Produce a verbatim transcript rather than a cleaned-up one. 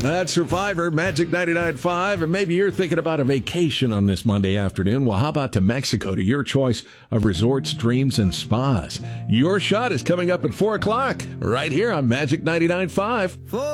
That's Survivor, Magic ninety-nine point five, and maybe you're thinking about a vacation on this Monday afternoon. Well, how about to Mexico, to your choice of resorts, dreams, and spas? Your shot is coming up at four o'clock, right here on Magic ninety-nine point five.